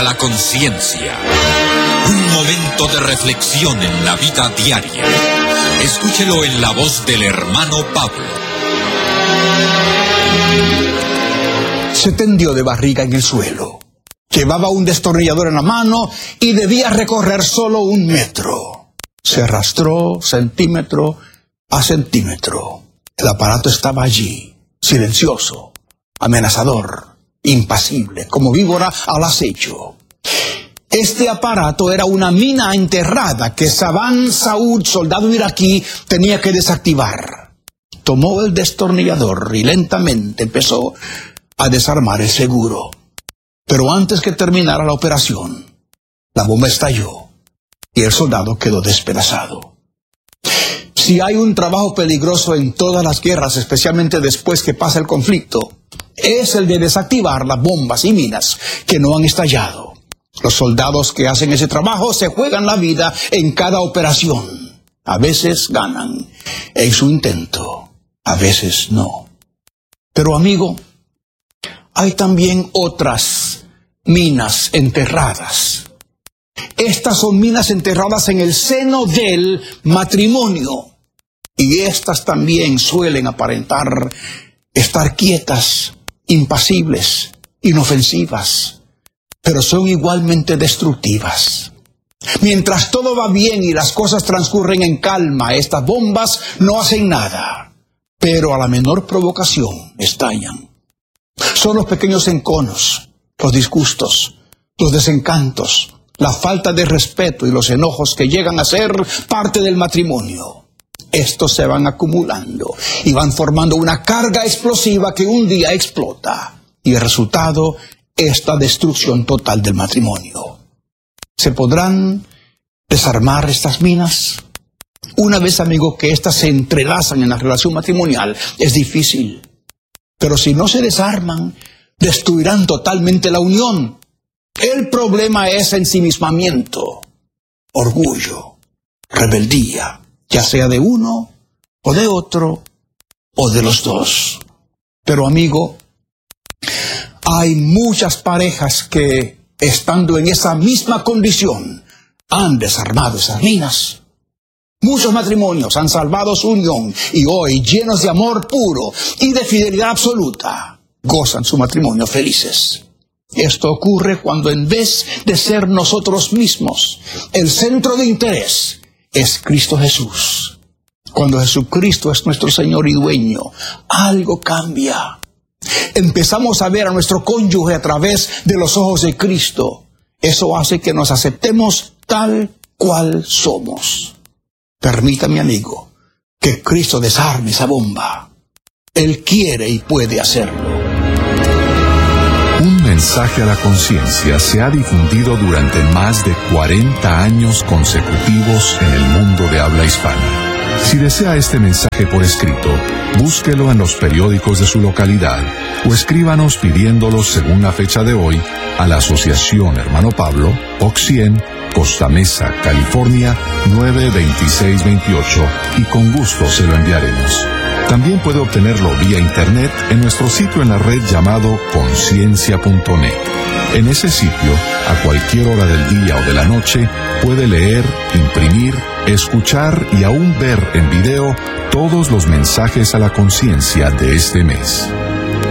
A la conciencia. Un momento de reflexión en la vida diaria. Escúchelo en la voz del hermano Pablo. Se tendió de barriga en el suelo. Llevaba un destornillador en la mano y debía recorrer solo 1 metro. Se arrastró centímetro a centímetro. El aparato estaba allí, silencioso, amenazador, impasible, como víbora al acecho. Este aparato era una mina enterrada que Saban Saud, soldado iraquí, tenía que desactivar. Tomó el destornillador y lentamente empezó a desarmar el seguro. Pero antes que terminara la operación, la bomba estalló y el soldado quedó despedazado. Si hay un trabajo peligroso en todas las guerras, especialmente después que pasa el conflicto, es el de desactivar las bombas y minas que no han estallado. Los soldados que hacen ese trabajo se juegan la vida en cada operación. A veces ganan en su intento, a veces no. Pero amigo, hay también otras minas enterradas. Estas son minas enterradas en el seno del matrimonio. Y estas también suelen aparentar estar quietas, impasibles, inofensivas, pero son igualmente destructivas. Mientras todo va bien y las cosas transcurren en calma, estas bombas no hacen nada, pero a la menor provocación estallan. Son los pequeños enconos, los disgustos, los desencantos, la falta de respeto y los enojos que llegan a ser parte del matrimonio. Estos se van acumulando y van formando una carga explosiva que un día explota. Y el resultado es la destrucción total del matrimonio. ¿Se podrán desarmar estas minas? Una vez, amigo, que estas se entrelazan en la relación matrimonial, es difícil. Pero si no se desarman, destruirán totalmente la unión. El problema es ensimismamiento, orgullo, rebeldía, ya sea de uno o de otro o de los dos. Pero amigo, hay muchas parejas que, estando en esa misma condición, han desarmado esas minas. Muchos matrimonios han salvado su unión y hoy, llenos de amor puro y de fidelidad absoluta, gozan su matrimonio felices. Esto ocurre cuando, en vez de ser nosotros mismos el centro de interés, es Cristo Jesús. Cuando Jesucristo es nuestro Señor y dueño, algo cambia. Empezamos a ver a nuestro cónyuge a través de los ojos de Cristo. Eso hace que nos aceptemos tal cual somos. Permítame, amigo, que Cristo desarme esa bomba. Él quiere y puede hacerlo. Un mensaje a la conciencia se ha difundido durante más de 40 años consecutivos en el mundo de habla hispana. Si desea este mensaje por escrito, búsquelo en los periódicos de su localidad o escríbanos pidiéndolo según la fecha de hoy a la Asociación Hermano Pablo, Box 100, Costa Mesa, California, 92628 y con gusto se lo enviaremos. También puede obtenerlo vía internet en nuestro sitio en la red llamado conciencia.net. En ese sitio, a cualquier hora del día o de la noche, puede leer, imprimir, escuchar y aún ver en video todos los mensajes a la conciencia de este mes.